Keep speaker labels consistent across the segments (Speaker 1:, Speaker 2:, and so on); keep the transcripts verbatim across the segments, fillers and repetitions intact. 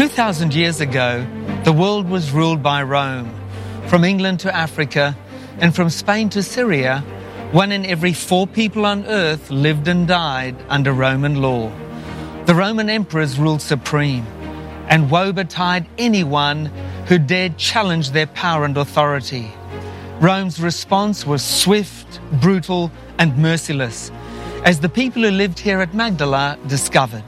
Speaker 1: Two thousand years ago, the world was ruled by Rome. From England to Africa, and from Spain to Syria, one in every four people on earth lived and died under Roman law. The Roman emperors ruled supreme, and woe betide anyone who dared challenge their power and authority. Rome's response was swift, brutal, and merciless, as the people who lived here at Magdala discovered.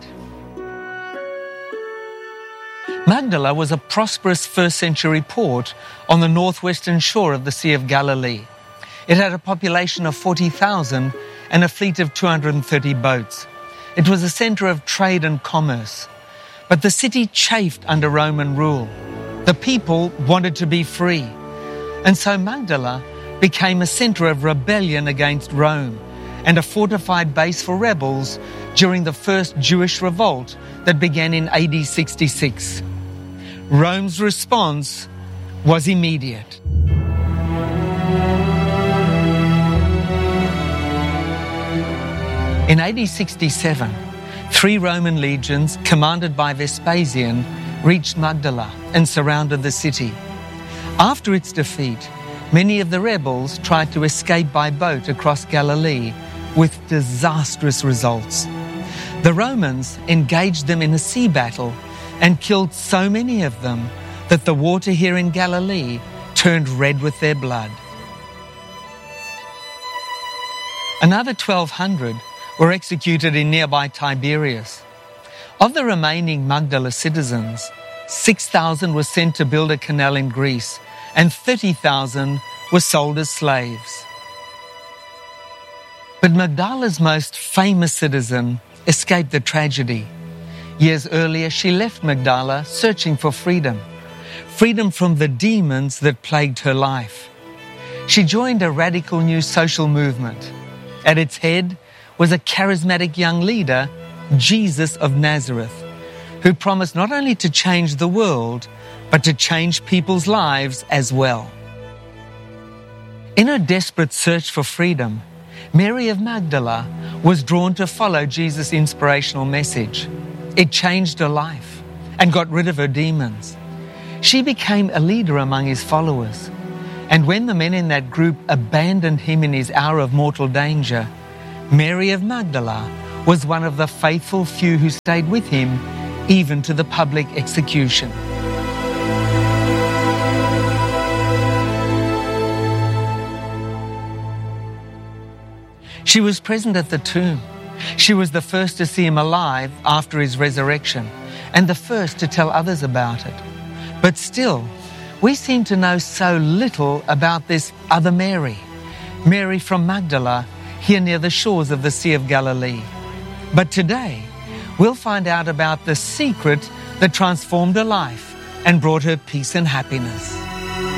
Speaker 1: Magdala was a prosperous first century port on the northwestern shore of the Sea of Galilee. It had a population of forty thousand and a fleet of two hundred thirty boats. It was a centre of trade and commerce. But the city chafed under Roman rule. The people wanted to be free. And so Magdala became a centre of rebellion against Rome and a fortified base for rebels during the first Jewish revolt that began in A D sixty-six. Rome's response was immediate. In A D sixty-seven, three Roman legions, commanded by Vespasian, reached Magdala and surrounded the city. After its defeat, many of the rebels tried to escape by boat across Galilee with disastrous results. The Romans engaged them in a sea battle and killed so many of them that the water here in Galilee turned red with their blood. Another twelve hundred were executed in nearby Tiberias. Of the remaining Magdala citizens, six thousand were sent to build a canal in Greece, and thirty thousand were sold as slaves. But Magdala's most famous citizen escaped the tragedy. Years earlier, she left Magdala searching for freedom, freedom from the demons that plagued her life. She joined a radical new social movement. At its head was a charismatic young leader, Jesus of Nazareth, who promised not only to change the world, but to change people's lives as well. In her desperate search for freedom, Mary of Magdala was drawn to follow Jesus' inspirational message. It changed her life and got rid of her demons. She became a leader among his followers. And when the men in that group abandoned him in his hour of mortal danger, Mary of Magdala was one of the faithful few who stayed with him even to the public execution. She was present at the tomb. She was the first to see him alive after his resurrection and the first to tell others about it. But still, we seem to know so little about this other Mary, Mary from Magdala, here near the shores of the Sea of Galilee. But today, we'll find out about the secret that transformed her life and brought her peace and happiness.